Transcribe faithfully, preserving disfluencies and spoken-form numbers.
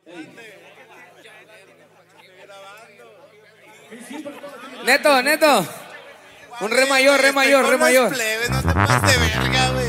Neto, Neto. Un re mayor, re mayor, re mayor. Plebes, no te pases de verga, güey.